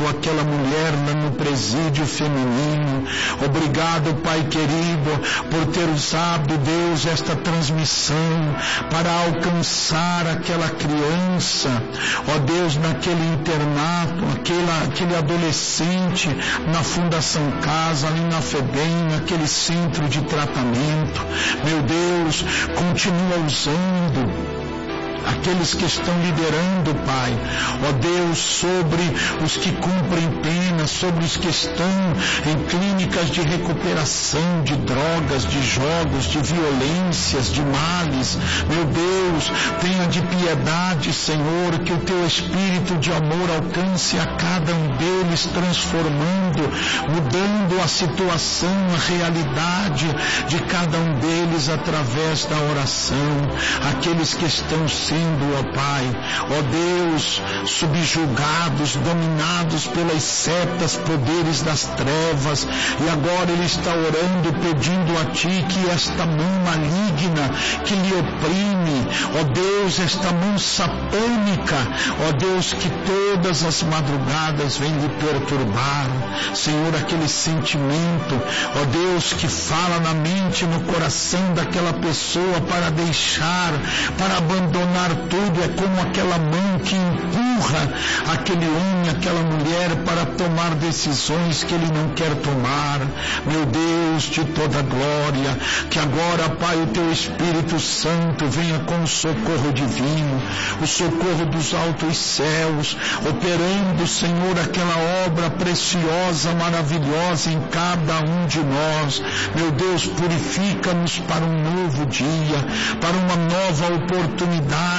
abençoado aquela mulher lá no presídio feminino. Obrigado, Pai querido, por ter usado, Deus, esta transmissão para alcançar aquela criança, ó Deus, naquele internato, aquele adolescente na Fundação Casa, ali na FEBEM, naquele centro de tratamento. Meu Deus, continua usando aqueles que estão liderando, Pai, ó Deus, sobre os que cumprem pena, sobre os que estão em clínicas de recuperação de drogas, de jogos, de violências, de males. Meu Deus, tenha de piedade, Senhor, que o Teu Espírito de amor alcance a cada um deles, transformando, mudando a situação, a realidade de cada um deles através da oração. Aqueles que estão ó Pai, ó Deus, subjugados, dominados pelas setas, poderes das trevas, e agora ele está orando, pedindo a Ti que esta mão maligna que lhe oprime, ó Deus, esta mão satânica, ó Deus, que todas as madrugadas vem lhe perturbar, Senhor, aquele sentimento, ó Deus, que fala na mente, no coração daquela pessoa para deixar, para abandonar tudo. É como aquela mão que empurra aquele homem, aquela mulher para tomar decisões que ele não quer tomar. Meu Deus de toda glória, que agora, Pai, o Teu Espírito Santo venha com o socorro divino, o socorro dos altos céus, operando, Senhor, aquela obra preciosa, maravilhosa em cada um de nós. Meu Deus, purifica-nos para um novo dia, para uma nova oportunidade.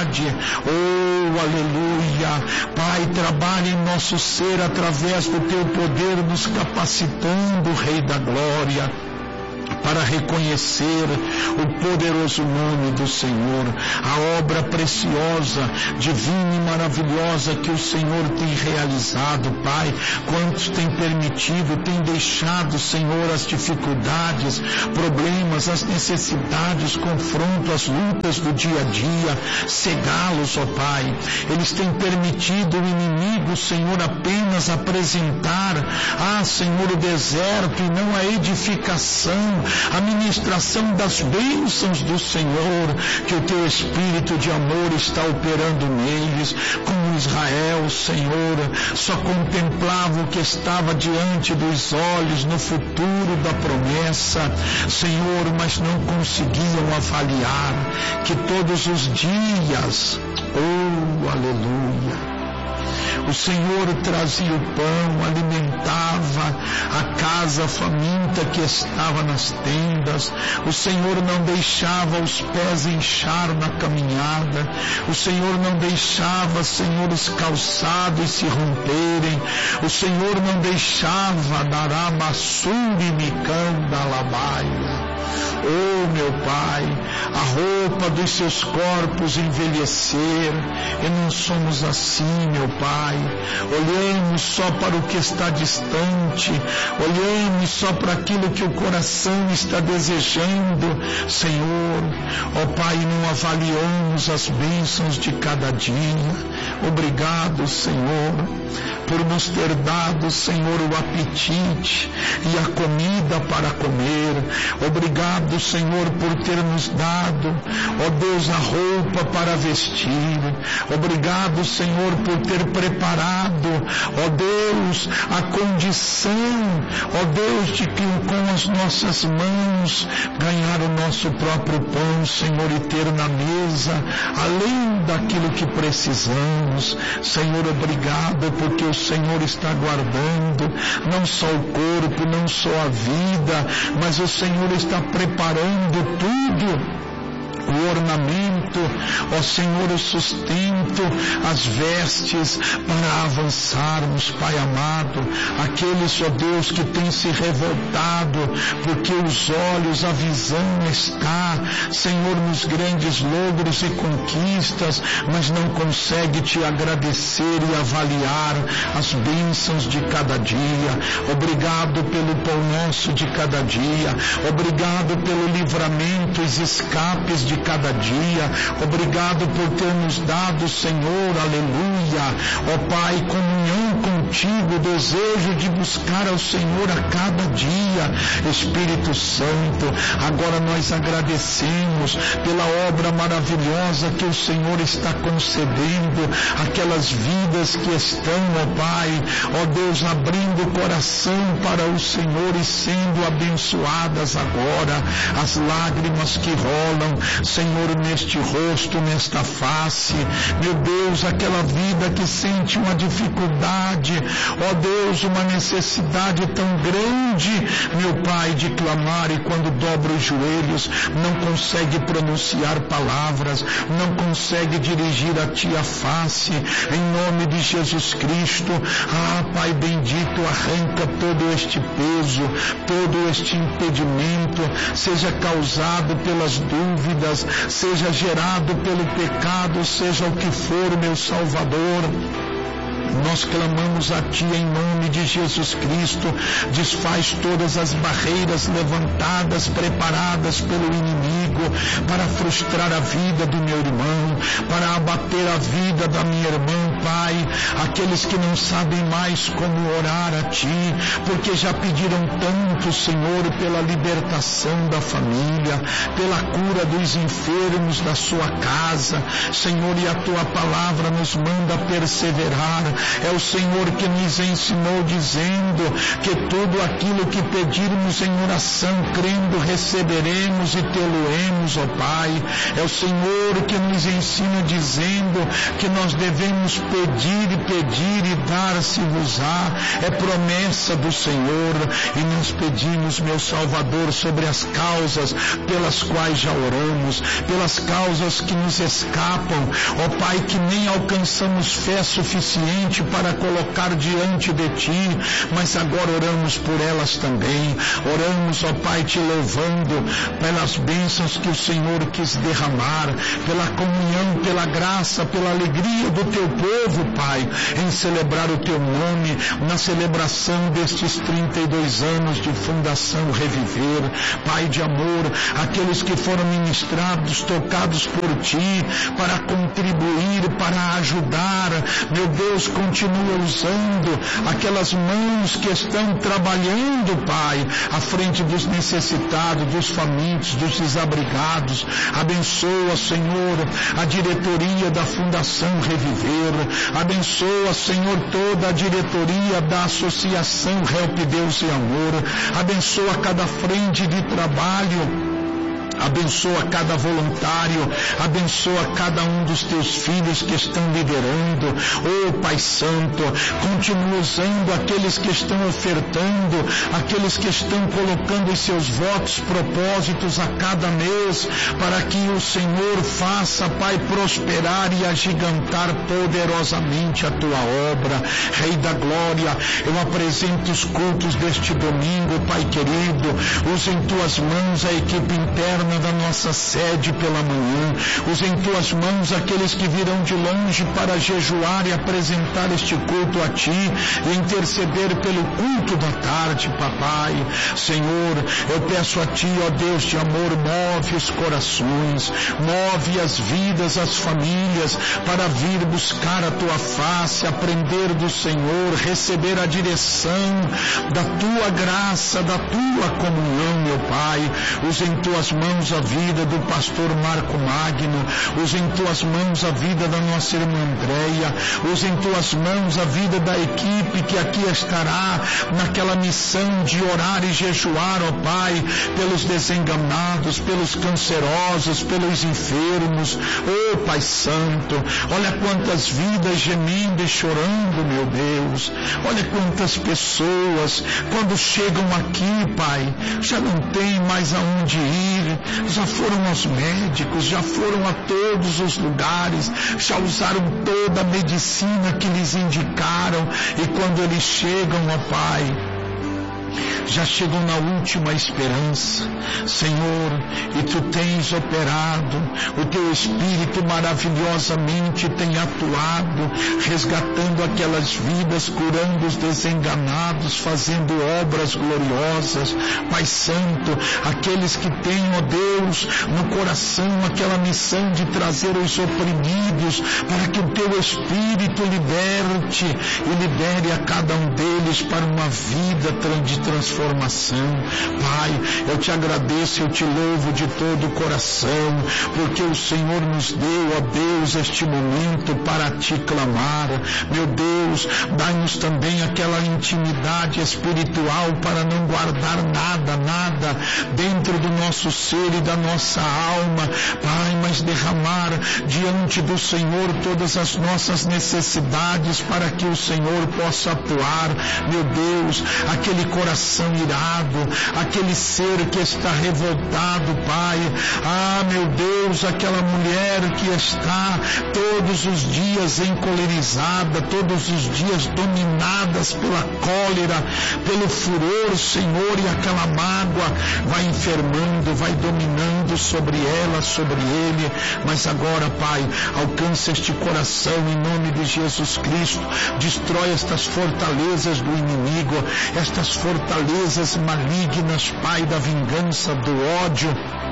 Oh, aleluia. Pai, trabalha em nosso ser através do Teu poder, nos capacitando, Rei da Glória, para reconhecer o poderoso nome do Senhor, a obra preciosa, divina e maravilhosa que o Senhor tem realizado, Pai. Quantos tem permitido, tem deixado, Senhor, as dificuldades, problemas, as necessidades, confronto, as lutas do dia a dia, cegá-los, ó Pai. Eles têm permitido o inimigo, Senhor, apenas apresentar, Senhor, o deserto e não a edificação, a ministração das bênçãos do Senhor, que o Teu Espírito de amor está operando neles, como Israel, Senhor, só contemplava o que estava diante dos olhos no futuro da promessa, Senhor, mas não conseguiam avaliar que todos os dias, oh, aleluia, o Senhor trazia o pão, alimentava a casa faminta que estava nas tendas. O Senhor não deixava os pés inchar na caminhada. O Senhor não deixava, Senhor, os calçados se romperem. O Senhor não deixava daramassuri micanda labaia. Oh, meu Pai, a roupa dos seus corpos envelhecer, e não somos assim, meu Pai. Olhamos só para o que está distante, olhamos só para aquilo que o coração está desejando, Senhor. Ó Pai, não avaliamos as bênçãos de cada dia. Obrigado, Senhor, por nos ter dado, Senhor, o apetite e a comida para comer. Obrigado, Senhor, por ter nos dado, ó Deus, a roupa para vestir. Obrigado, Senhor, por ter preparado, ó Deus, a condição, ó Deus, de que com as nossas mãos ganhar o nosso próprio pão, Senhor, e ter na mesa, além daquilo que precisamos. Senhor, obrigado, porque o Senhor está guardando não só o corpo, não só a vida, mas o Senhor está preparando tudo. O ornamento, ó Senhor, o sustento, as vestes para avançarmos, Pai amado. Aqueles, ó Deus, que têm se revoltado porque os olhos, a visão está, Senhor, nos grandes logros e conquistas, mas não consegue Te agradecer e avaliar as bênçãos de cada dia. Obrigado pelo pão nosso de cada dia. Obrigado pelo livramento, os escapes de de cada dia. Obrigado por ter nos dado, Senhor, aleluia, ó Pai, comunhão contigo, desejo de buscar ao Senhor a cada dia. Espírito Santo, agora nós agradecemos pela obra maravilhosa que o Senhor está concedendo, aquelas vidas que estão, ó Pai, ó Deus, abrindo o coração para o Senhor e sendo abençoadas agora. As lágrimas que rolam, Senhor, neste rosto, nesta face, meu Deus, aquela vida que sente uma dificuldade, ó Deus, uma necessidade tão grande, meu Pai, de clamar, e quando dobra os joelhos, não consegue pronunciar palavras, não consegue dirigir a Ti a face, em nome de Jesus Cristo. Ah, Pai bendito, arranca todo este peso, todo este impedimento, seja causado pelas dúvidas, seja gerado pelo pecado, seja o que for, meu Salvador. Nós clamamos a Ti em nome de Jesus Cristo. Desfaz todas as barreiras levantadas, preparadas pelo inimigo para frustrar a vida do meu irmão, para abater a vida da minha irmã, Pai. Aqueles que não sabem mais como orar a Ti, porque já pediram tanto, Senhor, pela libertação da família, pela cura dos enfermos da sua casa, Senhor, e a Tua palavra nos manda perseverar. É o Senhor que nos ensinou dizendo que tudo aquilo que pedirmos em oração, crendo, receberemos e tê-lo-emos, ó Pai. É o Senhor que nos ensina dizendo que nós devemos pedir e dar-se-vos-á. É promessa do Senhor, e nós pedimos, meu Salvador, sobre as causas pelas quais já oramos, pelas causas que nos escapam, ó Pai, que nem alcançamos fé suficiente para colocar diante de Ti, mas agora oramos por elas também. Oramos, ó Pai, Te louvando pelas bênçãos que o Senhor quis derramar, pela comunhão, pela graça, pela alegria do Teu povo, Pai, em celebrar o Teu nome, na celebração destes 32 anos de Fundação Reviver. Pai de amor, aqueles que foram ministrados, tocados por Ti, para contribuir, para ajudar, meu Deus, continua usando aquelas mãos que estão trabalhando, Pai, à frente dos necessitados, dos famintos, dos desabrigados. Abençoa, Senhor, a diretoria da Fundação Reviver. Abençoa, Senhor, toda a diretoria da Associação Help Deus e Amor. Abençoa cada frente de trabalho. Abençoa cada voluntário, abençoa cada um dos Teus filhos que estão liderando. Oh Pai Santo, continua usando aqueles que estão ofertando, aqueles que estão colocando os seus votos, propósitos a cada mês, para que o Senhor faça, Pai, prosperar e agigantar poderosamente a Tua obra. Rei da Glória, eu apresento os cultos deste domingo, Pai querido. Usa em Tuas mãos a equipe interna da nossa sede pela manhã. Usa em Tuas mãos aqueles que virão de longe para jejuar e apresentar este culto a Ti e interceder pelo culto da tarde, Papai. Senhor, eu peço a Ti, ó Deus de amor, move os corações, move as vidas, as famílias, para vir buscar a Tua face, aprender do Senhor, receber a direção da Tua graça, da Tua comunhão, meu Pai. Usa em Tuas mãos a vida do pastor Marco Magno, usa em Tuas mãos a vida da nossa irmã Andréia, usa em Tuas mãos a vida da equipe que aqui estará naquela missão de orar e jejuar, ó Pai, pelos desenganados, pelos cancerosos, pelos enfermos. Oh Pai Santo, olha quantas vidas gemendo e chorando, meu Deus. Olha quantas pessoas, quando chegam aqui, Pai, já não tem mais aonde ir, já foram aos médicos, já foram a todos os lugares, já usaram toda a medicina que lhes indicaram, e quando eles chegam, ó Pai, já chegou na última esperança, Senhor, e Tu tens operado, o Teu Espírito maravilhosamente tem atuado, resgatando aquelas vidas, curando os desenganados, fazendo obras gloriosas. Pai Santo, aqueles que têm, ó Deus, no coração aquela missão de trazer os oprimidos, para que o Teu Espírito liberte e libere a cada um deles para uma vida de transformação. Pai, eu Te agradeço, eu Te louvo de todo o coração, porque o Senhor nos deu, ó Deus, este momento para Te clamar. Meu Deus, dai-nos também aquela intimidade espiritual para não guardar nada dentro do nosso ser e da nossa alma, Pai, mas derramar diante do Senhor todas as nossas necessidades para que o Senhor possa atuar. Meu Deus, aquele coração irado, aquele ser que está revoltado, Pai, meu Deus, aquela mulher que está todos os dias encolerizada, todos os dias dominadas pela cólera, pelo furor, Senhor, e aquela mágoa vai enfermando, vai dominando sobre ela, sobre ele. Mas agora, Pai, alcança este coração em nome de Jesus Cristo, destrói estas fortalezas do inimigo, estas fortalezas malignas, Pai, da vingança, do ódio,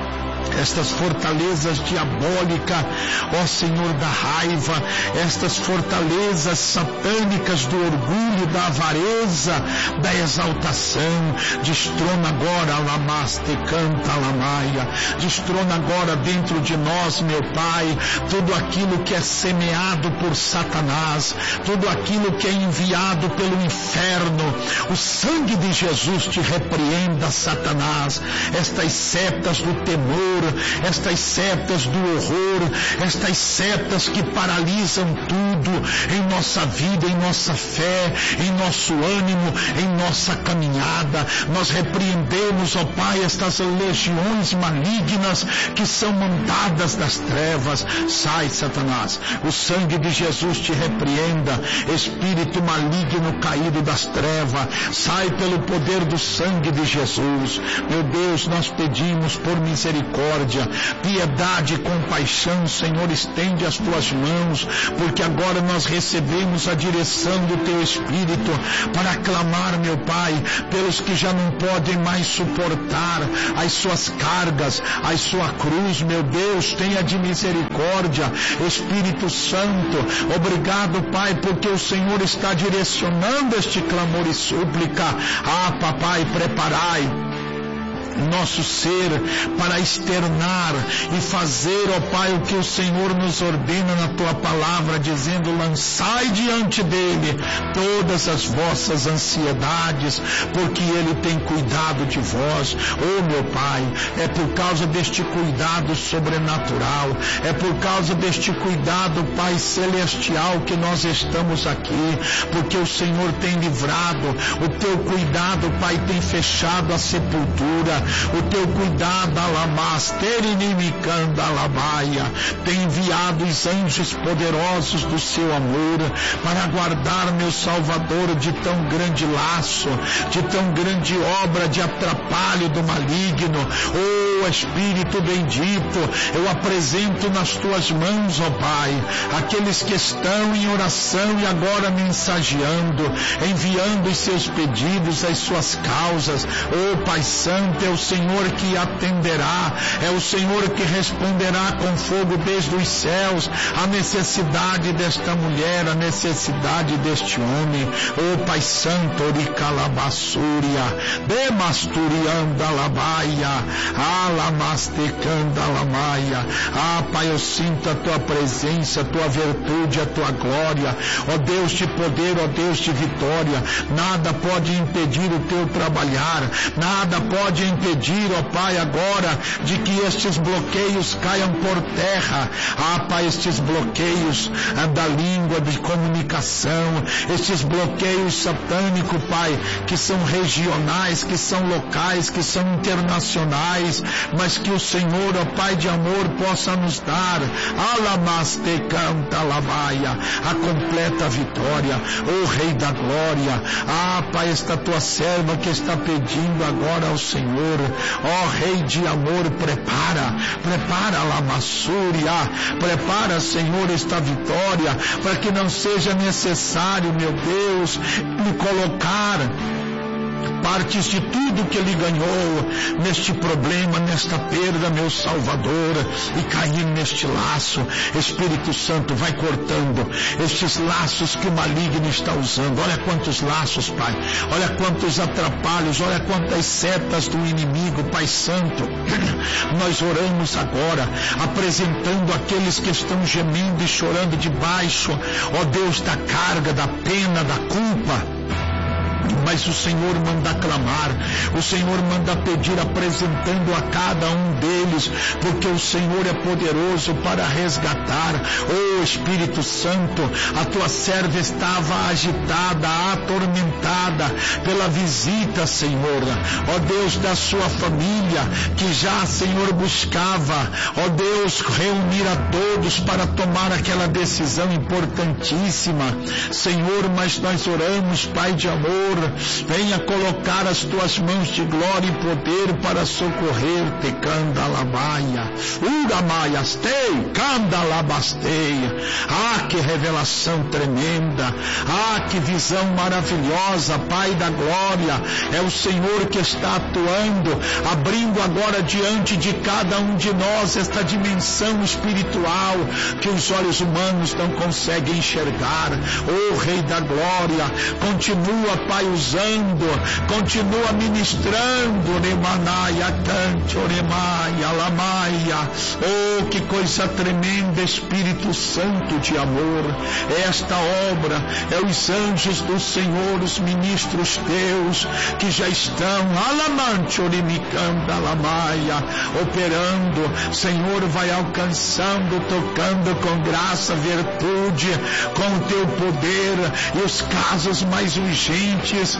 estas fortalezas diabólicas, ó Senhor, da raiva, estas fortalezas satânicas do orgulho, da avareza, da exaltação. Destrona agora, lamaste canta lamaia, destrona agora dentro de nós, meu Pai, tudo aquilo que é semeado por Satanás, tudo aquilo que é enviado pelo inferno. O sangue de Jesus te repreenda, Satanás, estas setas do temor, estas setas do horror, estas setas que paralisam tudo em nossa vida, em nossa fé, em nosso ânimo, em nossa caminhada. Nós repreendemos, ó Pai, estas legiões malignas que são mandadas das trevas. Sai, Satanás, o sangue de Jesus te repreenda, espírito maligno caído das trevas, sai pelo poder do sangue de Jesus. Meu Deus, nós pedimos por misericórdia, piedade e compaixão, Senhor, estende as Tuas mãos, porque agora nós recebemos a direção do Teu Espírito para clamar, meu Pai, pelos que já não podem mais suportar as suas cargas, a sua cruz. Meu Deus, tenha de misericórdia. Espírito Santo, obrigado, Pai, porque o Senhor está direcionando este clamor e súplica. Papai, preparai nosso ser para externar e fazer, ó Pai, o que o Senhor nos ordena na Tua palavra, dizendo: lançai diante dele todas as vossas ansiedades, porque ele tem cuidado de vós. Oh, meu Pai, é por causa deste cuidado sobrenatural, é por causa deste cuidado, Pai celestial, que nós estamos aqui, porque o Senhor tem livrado, o Teu cuidado, Pai, tem fechado a sepultura. O Teu cuidado, tem enviado os anjos poderosos do Seu amor para guardar, meu Salvador, de tão grande laço, de tão grande obra de atrapalho do maligno. Oh, Espírito bendito, eu apresento nas Tuas mãos, ó Pai, aqueles que estão em oração e agora mensageando, enviando os seus pedidos, as suas causas. Oh, Pai Santo, é o Senhor que atenderá, é o Senhor que responderá com fogo desde os céus a necessidade desta mulher, a necessidade deste homem. Oh, Pai Santo, oricalabassúria, demasturianda labaia, alamastecanda lamaia. Pai, eu sinto a Tua presença, a Tua virtude, a Tua glória. Ó Deus de poder, ó Deus de vitória, nada pode impedir o Teu trabalhar, nada pode impedir pedir, ó Pai, agora, de que estes bloqueios caiam por terra. Pai, estes bloqueios da língua, de comunicação, estes bloqueios satânicos, Pai, que são regionais, que são locais, que são internacionais, mas que o Senhor, ó Pai de amor, possa nos dar, alamaste canta alabaia, a completa vitória, ó Rei da glória. Pai, esta tua serva que está pedindo agora ao Senhor, ó Rei de amor, prepara a lamassúria, prepara, Senhor, esta vitória, para que não seja necessário, meu Deus, me colocar partes de tudo que ele ganhou neste problema, nesta perda, meu Salvador, e cair neste laço. Espírito Santo, vai cortando estes laços que o maligno está usando. Olha quantos laços, Pai, olha quantos atrapalhos, olha quantas setas do inimigo, Pai Santo. Nós oramos agora, apresentando aqueles que estão gemendo e chorando debaixo, ó Deus, da carga, da pena, da culpa. Mas o Senhor manda clamar, o Senhor manda pedir, apresentando a cada um deles, porque o Senhor é poderoso para resgatar. Oh Espírito Santo, a tua serva estava agitada, atormentada pela visita, Senhor, ó Deus, da sua família, que já, Senhor, buscava, ó Deus, reunir a todos para tomar aquela decisão importantíssima, Senhor. Mas nós oramos, Pai de amor, venha colocar as tuas mãos de glória e poder para socorrer-te, candalabaia, uramaiastei, candalabasteia. Que revelação tremenda, que visão maravilhosa, Pai da glória. É o Senhor que está atuando, abrindo agora diante de cada um de nós esta dimensão espiritual que os olhos humanos não conseguem enxergar. Oh Rei da glória, continua, Pai, usando, continua ministrando, Remanaia, cante, Oremaia, Lamaia. Oh, que coisa tremenda, Espírito Santo de amor. Esta obra é os anjos do Senhor, os ministros teus, que já estão, Alamante, Orimicanda, Lamaia, operando. Senhor, vai alcançando, tocando com graça, virtude, com o teu poder, e os casos mais urgentes,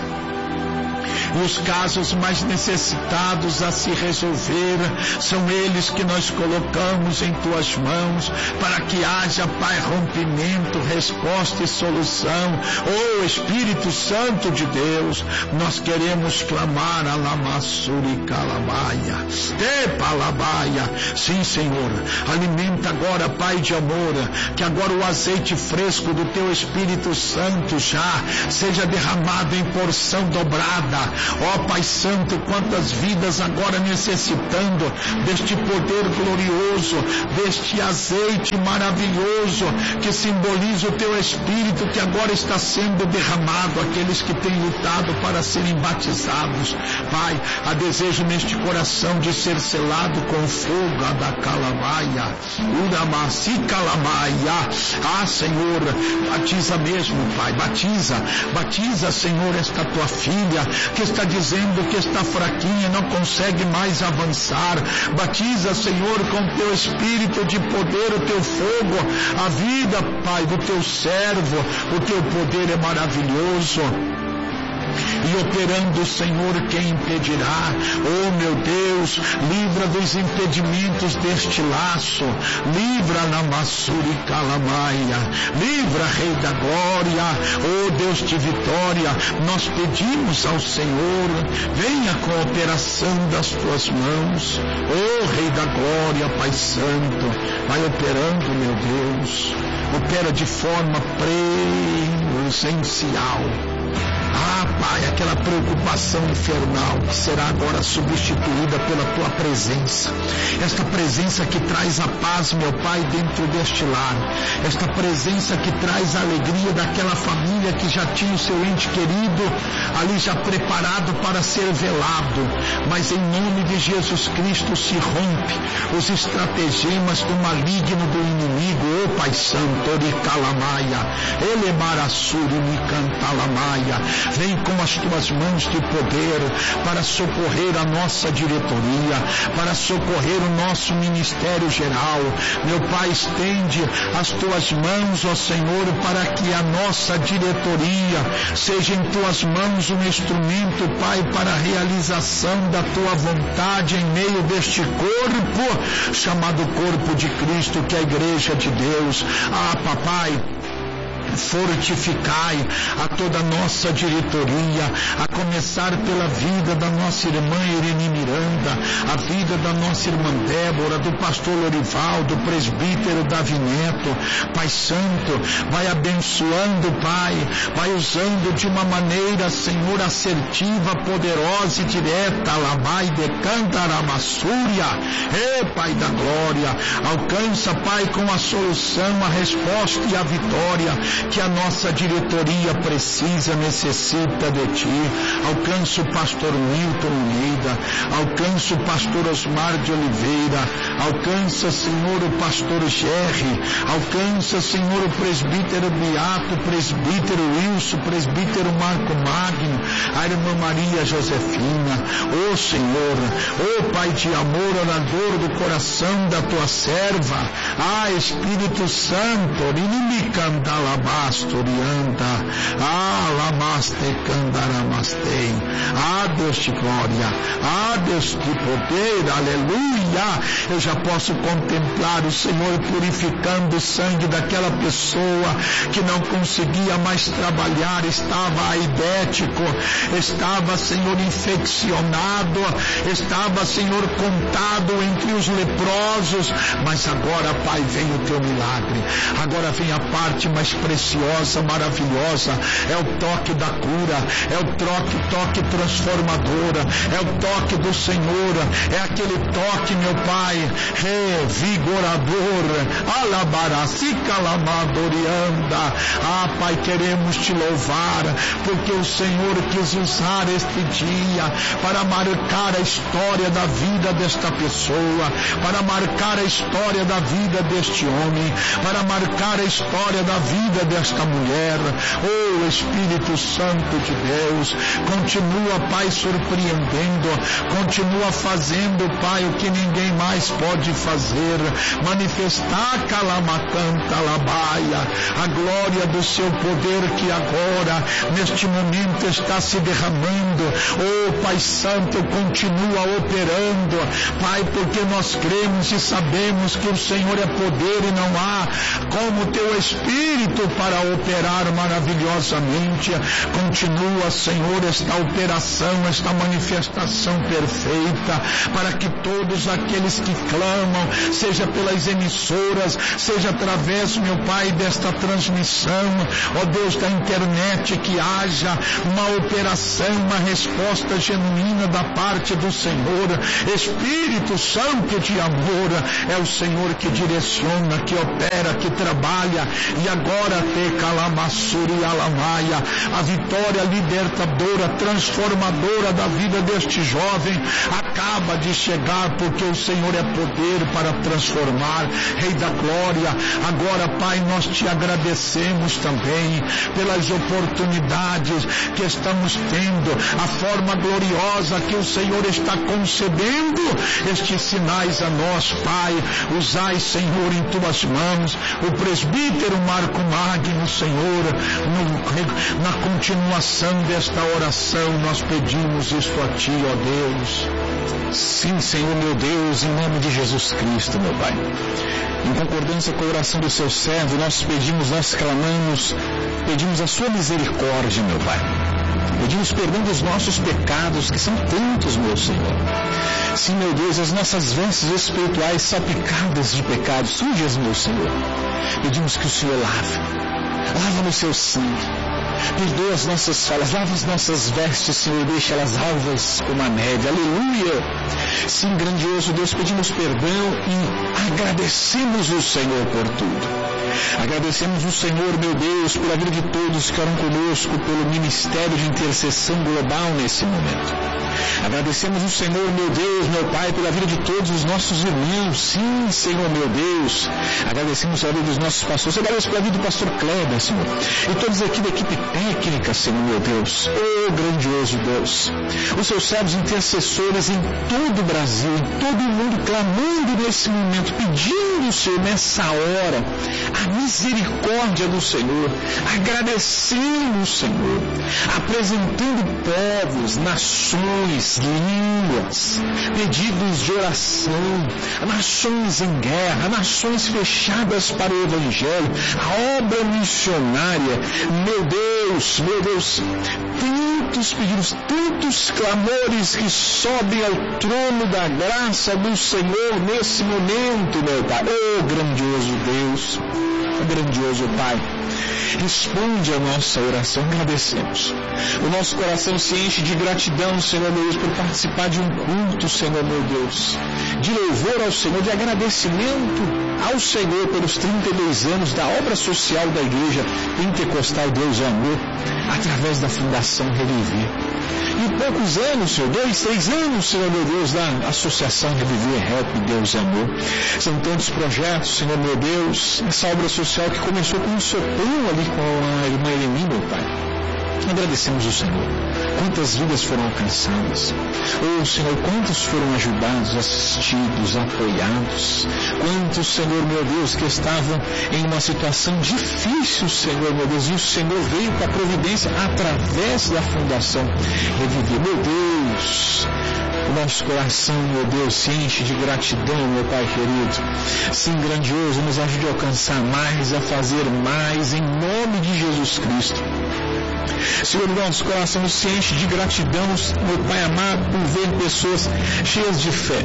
e os casos mais necessitados a se resolver, são eles que nós colocamos em tuas mãos, para que haja, Pai, rompimento, resposta e solução. Oh Espírito Santo de Deus, nós queremos clamar a lamassuri calabaia, te palabaia. Sim, Senhor, alimenta agora, Pai de amor, que agora o azeite fresco do teu Espírito Santo já seja derramado em porção dobrada. Ó Pai Santo, quantas vidas agora necessitando deste poder glorioso, deste azeite maravilhoso que simboliza o teu Espírito, que agora está sendo derramado, aqueles que têm lutado para serem batizados. Pai, há desejo neste coração de ser selado com o fogo da calamaia, uramasi calamaia. Senhor, batiza mesmo, Pai, batiza, Senhor, esta tua filha que está dizendo que está fraquinha, não consegue mais avançar. Batiza, Senhor, com teu Espírito de poder, o teu fogo, a vida, Pai, do teu servo. O teu poder é maravilhoso. E operando, Senhor, quem impedirá? Oh meu Deus, livra dos impedimentos deste laço, livra na Massuri Calamaia, livra, Rei da glória. Oh Deus de vitória, nós pedimos ao Senhor, venha com a operação das tuas mãos. Oh Rei da glória, Pai Santo, vai operando, meu Deus, opera de forma presencial. Pai, aquela preocupação infernal que será agora substituída pela tua presença. Esta presença que traz a paz, meu Pai, dentro deste lar. Esta presença que traz a alegria daquela família que já tinha o seu ente querido ali já preparado para ser velado. Mas em nome de Jesus Cristo se rompe os estratagemas do maligno do inimigo. Oh Pai Santo, Oricalamaia, Elemarassuri Micantalamaia. Vem com as tuas mãos de poder para socorrer a nossa diretoria, para socorrer o nosso ministério geral. Meu Pai, estende as tuas mãos, ó Senhor, para que a nossa diretoria seja em tuas mãos um instrumento, Pai, para a realização da tua vontade em meio deste corpo, chamado corpo de Cristo, que é a igreja de Deus. Ah, papai, fortificai a toda a nossa diretoria, a começar pela vida da nossa irmã Irene Miranda, a vida da nossa irmã Débora, do pastor Lorival, do presbítero Davi Neto. Pai Santo, vai abençoando, Pai, vai usando de uma maneira, Senhor, assertiva, poderosa e direta. Labai de Cantaramassúria, Pai da glória, alcança, Pai, com a solução, a resposta e a vitória que a nossa diretoria precisa, necessita de Ti. Alcança o pastor Milton Almeida, alcança o pastor Osmar de Oliveira, alcança, Senhor, o pastor Gerry, alcança, Senhor, o presbítero Beato, o presbítero Wilson, o presbítero Marco Magno, a irmã Maria Josefina. Ó Senhor, ó Pai de amor, orador do coração da Tua serva, Espírito Santo, Bastorianta, Lamaste Candaramastei. Deus de glória, Deus de poder, aleluia. Eu já posso contemplar o Senhor purificando o sangue daquela pessoa que não conseguia mais trabalhar, estava aidético, estava, Senhor, infeccionado, estava, Senhor, contado entre os leprosos, mas agora, Pai, vem o Teu milagre, agora vem a parte mais preciosa, maravilhosa, é o toque da cura, é o toque transformadora, é o toque do Senhor, é aquele toque, meu Pai, revigorador, alabaracicalamadorianda. Pai, queremos Te louvar, porque o Senhor quis usar este dia para marcar a história da vida desta pessoa, para marcar a história da vida deste homem, para marcar a história da vida desta mulher. Espírito Santo de Deus, continua, Pai, surpreendendo, continua fazendo, Pai, o que ninguém mais pode fazer, manifestar Calamacanta Labaia, a glória do Seu poder que agora, neste momento, está se derramando. Pai Santo, continua operando, Pai, porque nós cremos e sabemos que o Senhor é poder e não há como Teu Espírito para operar maravilhosamente. Continua, Senhor, esta operação, esta manifestação perfeita, para que todos aqueles que clamam, seja pelas emissoras, seja através, meu Pai, desta transmissão, Deus, da internet, que haja uma operação, uma resposta genuína da parte do Senhor. Espírito Santo de amor, é o Senhor que direciona, que opera, que trabalha. E agora Te Calamassuri Alamaia, a vitória libertadora, transformadora da vida deste jovem acaba de chegar, porque o Senhor é poder para transformar. Rei da glória, agora, Pai, nós Te agradecemos também pelas oportunidades que estamos tendo, a forma gloriosa que o Senhor está concedendo estes sinais a nós, Pai. Usai, Senhor, em Tuas mãos o presbítero Marco Magno, Senhor, na continuação desta oração nós pedimos isto a Ti, ó Deus. Sim, Senhor, meu Deus, em nome de Jesus Cristo, meu Pai, em concordância com a oração do Seu servo, nós pedimos, nós clamamos, pedimos a Sua misericórdia, meu Pai. Pedimos perdão dos nossos pecados, que são tantos, meu Senhor. Sim, meu Deus, as nossas vestes espirituais salpicadas de pecados sujas, meu Senhor. Pedimos que o Senhor lava no Seu sangue. Perdoa as nossas falhas, lava as nossas vestes, Senhor, deixa elas alvas como a neve. Aleluia! Sim, grandioso Deus, pedimos perdão e agradecemos o Senhor por tudo. Agradecemos o Senhor, meu Deus, pela vida de todos que oram conosco, pelo ministério de intercessão global nesse momento. Agradecemos o Senhor, meu Deus, meu Pai, pela vida de todos os nossos irmãos. Sim, Senhor, meu Deus. Agradecemos a vida dos nossos pastores. Agradeço pela vida do pastor Kleber, Senhor. E todos aqui da equipe técnica, Senhor, meu Deus. Oh, grandioso Deus. Os seus servos intercessores em todo o Brasil, em todo o mundo, clamando nesse momento, pedindo, Senhor, nessa hora, a misericórdia do Senhor. Agradecendo, Senhor. Apresentando povos, nações, línguas, pedidos de oração, nações em guerra, nações fechadas para o Evangelho, a obra missionária. Meu Deus, tantos pedidos, tantos clamores que sobem ao trono da graça do Senhor nesse momento, meu Pai. Oh, grandioso Deus, grandioso Pai. Responde a nossa oração, agradecemos. O nosso coração se enche de gratidão, Senhor meu Deus, por participar de um culto, Senhor meu Deus, de louvor ao Senhor, de agradecimento ao Senhor pelos 32 anos da obra social da Igreja Pentecostal Deus é Amor, através da Fundação Reviver. E poucos anos, Senhor, 2, 3 anos, Senhor meu Deus, da Associação Reviver Help Deus é Amor. São tantos projetos, Senhor meu Deus, essa obra social que começou com um sopão ali com a irmã Eleni, meu Pai. Agradecemos o Senhor. Quantas vidas foram alcançadas? Oh, Senhor, quantos foram ajudados, assistidos, apoiados? Quantos, Senhor, meu Deus, que estavam em uma situação difícil, Senhor, meu Deus, e o Senhor veio com a providência através da Fundação Reviver. Meu Deus, o nosso coração, meu Deus, se enche de gratidão, meu Pai querido. Sim, grandioso, nos ajude a alcançar mais, a fazer mais, em nome de Jesus Cristo. Senhor, nosso coração se enche de gratidão, meu Pai amado, por ver pessoas cheias de fé,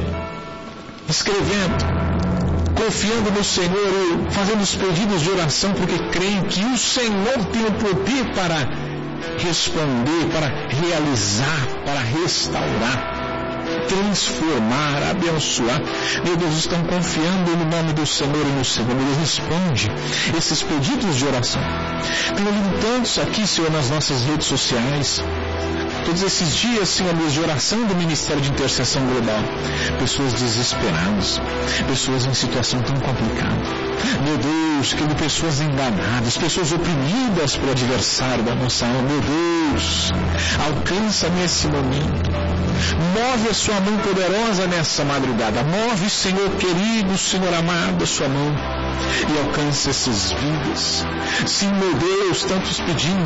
escrevendo, confiando no Senhor e fazendo os pedidos de oração, porque creem que o Senhor tem o poder para responder, para realizar, para restaurar, transformar, abençoar. Meu Deus, estão confiando no nome do Senhor e no Senhor. Meu Deus, responde esses pedidos de oração. Tenho lido tantos aqui, Senhor, nas nossas redes sociais. Todos esses dias, Senhor, de oração do Ministério de Intercessão Global. Pessoas desesperadas, pessoas em situação tão complicada. Meu Deus, que pessoas enganadas, pessoas oprimidas pelo adversário da nossa alma. Meu Deus, alcança nesse momento. Move a sua mão poderosa nessa madrugada. Move, Senhor querido, Senhor amado, a sua mão e alcança essas vidas. Sim, meu Deus, tantos pedindo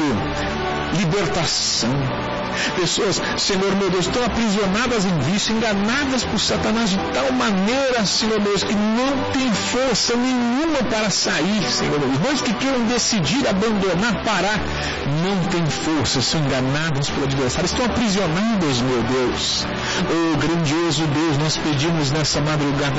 libertação. Pessoas, Senhor meu Deus, estão aprisionadas em vício, enganadas por Satanás de tal maneira, Senhor meu Deus, que não tem força nenhuma para sair, Senhor meu Deus. Nós que queiram decidir, abandonar, parar, não tem força, são enganados pelo adversário, estão aprisionados, meu Deus. Oh, grandioso Deus, nós pedimos nessa madrugada,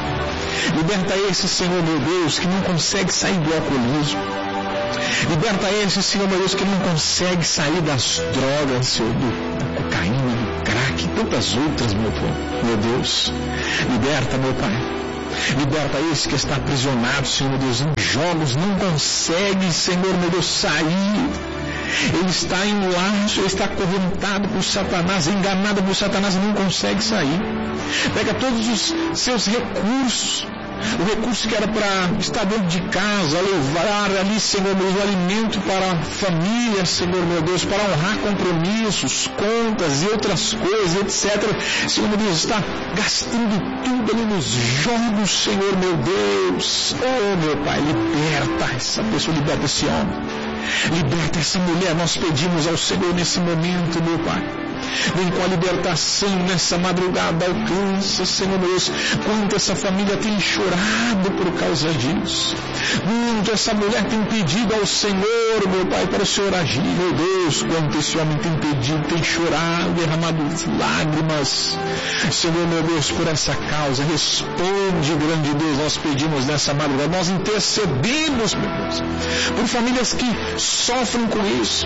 liberta esse, Senhor meu Deus, que não consegue sair do alcoolismo. Liberta esse, Senhor meu Deus, que não consegue sair das drogas, Senhor, da cocaína, do crack, e tantas outras, meu Deus. Liberta, meu Pai. Liberta esse que está aprisionado, Senhor meu Deus, em jogos, não consegue, Senhor meu Deus, sair. Ele está em laço, ele está acorrentado por Satanás, enganado por Satanás e não consegue sair. Pega todos os seus recursos, o recurso que era para estar dentro de casa, levar ali, Senhor meu Deus, o alimento para a família, Senhor meu Deus, para honrar compromissos, contas e outras coisas, etc. Senhor meu Deus, está gastando tudo ali nos jogos, Senhor meu Deus. Oh, meu Pai, liberta essa pessoa, liberta esse homem, liberta essa mulher. Nós pedimos ao Senhor nesse momento, meu Pai. Vem com a libertação nessa madrugada, alcança, Senhor meu Deus, quanto essa família tem chorado por causa disso, quanto essa mulher tem pedido ao Senhor, meu Pai, para o Senhor agir, meu Deus, quanto esse homem tem pedido, tem chorado, derramado lágrimas, Senhor meu Deus, por essa causa. Responde, grande Deus, nós pedimos nessa madrugada, nós intercedemos, meu Deus, por famílias que sofrem com isso,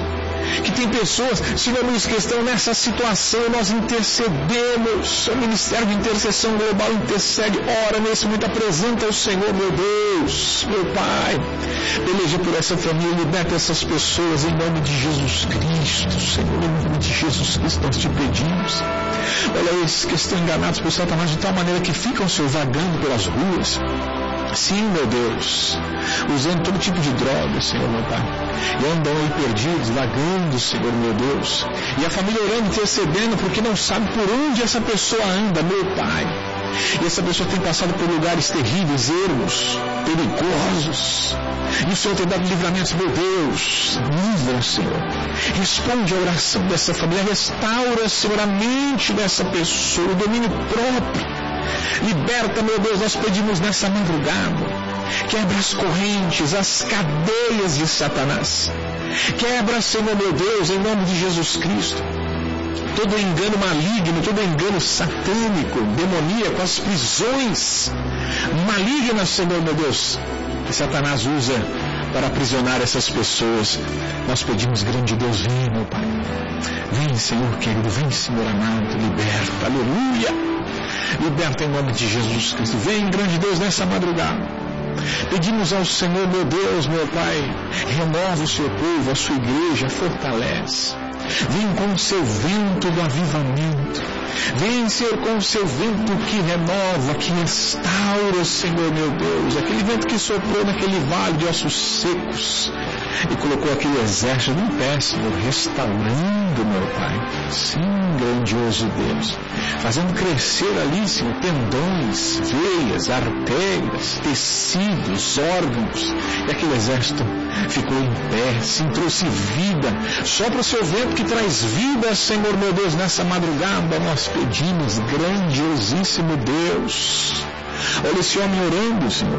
que tem pessoas, Senhor, que estão nessa situação, nós intercedemos, o Ministério de Intercessão Global intercede, ora nesse momento, apresenta ao Senhor, meu Deus, meu Pai, peleja por essa família, liberta essas pessoas em nome de Jesus Cristo, Senhor, em nome de Jesus Cristo nós te pedimos. Olha esses que estão enganados por Satanás de tal maneira que ficam, Senhor, vagando pelas ruas. Sim, meu Deus, usando todo tipo de drogas, Senhor, meu Pai, e andam aí perdidos, vagando, Senhor, meu Deus, e a família orando, intercedendo, porque não sabe por onde essa pessoa anda, meu Pai, e essa pessoa tem passado por lugares terríveis, ermos, perigosos, e o Senhor tem dado livramentos, meu Deus, livra, Senhor, responde a oração dessa família, restaura, Senhor, a mente dessa pessoa, o domínio próprio, liberta, meu Deus, nós pedimos nessa madrugada, quebra as correntes, as cadeias de Satanás, quebra, Senhor, meu Deus, em nome de Jesus Cristo, todo engano maligno, todo engano satânico, demoníaco, as prisões malignas, Senhor, meu Deus, que Satanás usa para aprisionar essas pessoas. Nós pedimos, grande Deus, vem, meu Pai, vem, Senhor querido, vem, Senhor amado, liberta, aleluia, liberta em nome de Jesus Cristo. Vem, grande Deus, nessa madrugada. Pedimos ao Senhor, meu Deus, meu Pai, renova o seu povo, a sua igreja, fortalece. Vem com o seu vento do avivamento. Vem, Senhor, com o seu vento que renova, que restaura, Senhor, meu Deus. Aquele vento que soprou naquele vale de ossos secos e colocou aquele exército em pé, Senhor, restaurando, meu Pai. Sim, grandioso Deus. Fazendo crescer ali, Senhor, tendões, veias, artérias, tecidos, órgãos. E aquele exército ficou em pé, sim, trouxe vida. Sopra o seu vento que traz vida, Senhor, meu Deus, nessa madrugada nós pedimos, grandiosíssimo Deus. Olha esse homem orando, Senhor,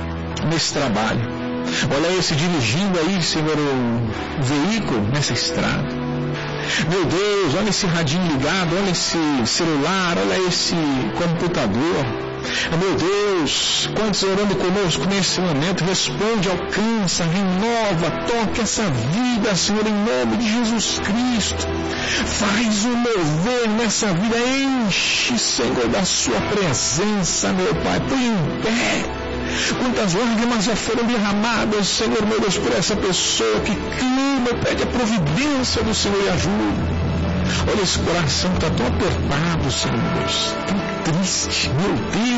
nesse trabalho. Olha esse dirigindo aí, Senhor, o veículo nessa estrada. Meu Deus, olha esse radinho ligado, olha esse celular, olha esse computador. Meu Deus, quantos orando conosco nesse momento, responde, alcança, renova, toca essa vida, Senhor, em nome de Jesus Cristo. Faz um mover nessa vida, enche, Senhor, da sua presença, meu Pai, põe em pé. Quantas lágrimas já foram derramadas, Senhor, meu Deus, por essa pessoa que clama, pede a providência do Senhor e ajuda. Olha esse coração que está tão apertado, Senhor, meu Deus, tão triste, meu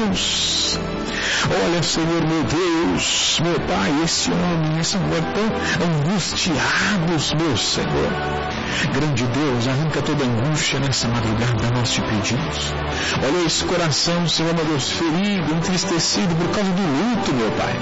Deus. Olha, Senhor, meu Deus, meu Pai, esse homem, essa mulher tão angustiados, meu Senhor. Grande Deus, arranca toda angústia nessa madrugada, nós te pedimos. Olha esse coração, Senhor, meu Deus, ferido, entristecido por causa do luto, meu Pai.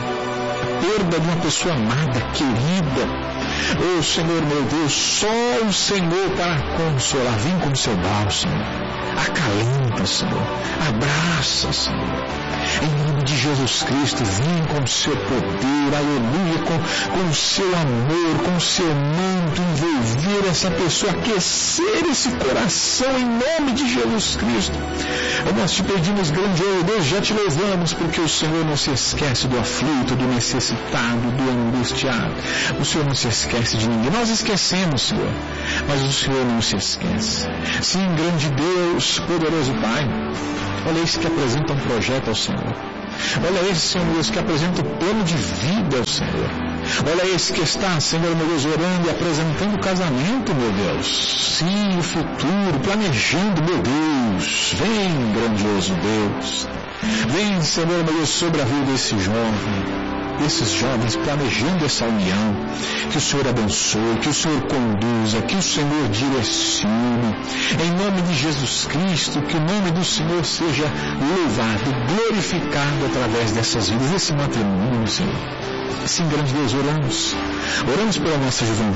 A perda de uma pessoa amada, querida. Oh, Senhor, meu Deus, só o Senhor para consolar. Vem com o seu bálsamo. Acalenta, Senhor. Abraça, Senhor. Em nome de Jesus Cristo, vem com o seu poder, aleluia, com o seu amor, com o seu manto, envolver essa pessoa, aquecer esse coração em nome de Jesus Cristo. Nós te pedimos, grandioso Deus, já te louvamos, porque o Senhor não se esquece do aflito, do necessitado, do angustiado. O Senhor não se esquece de ninguém. Nós esquecemos, Senhor, mas o Senhor não se esquece. Sim, grande Deus, poderoso Pai, olha esse que apresenta um projeto ao Senhor. Olha esse, Senhor, Deus, que apresenta o plano de vida ao Senhor. Olha esse que está, Senhor, meu Deus, orando e apresentando o casamento, meu Deus. Sim, o futuro, planejando, meu Deus. Vem, grandioso Deus. Vem, Senhor, meu Deus, sobre a vida desse jovem. Esses jovens planejando essa união, que o Senhor abençoe, que o Senhor conduza, que o Senhor direcione, em nome de Jesus Cristo, que o nome do Senhor seja louvado, glorificado através dessas vidas, desse matrimônio, Senhor. Sim, grande Deus, oramos pela nossa juventude.